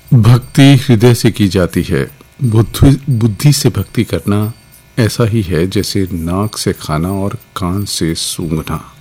भक्ति हृदय से की जाती है। बुद्धि से भक्ति करना ऐसा ही है जैसे नाक से खाना और कान से सूंघना।